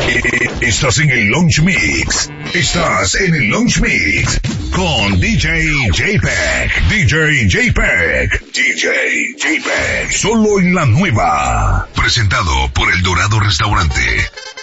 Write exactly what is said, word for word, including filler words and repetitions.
Estás en el Lounge Mix. Estás en el Lounge Mix con D J J-Pack. D J J-Pack. D J J-Pack. Solo en la nueva. Presentado por El Dorado Restaurante.